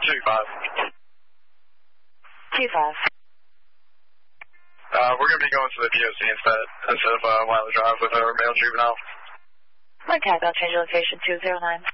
2-5. We're going to be going to the POC instead of Wiley Drive with our male juvenile. Okay, I'll change your location 209.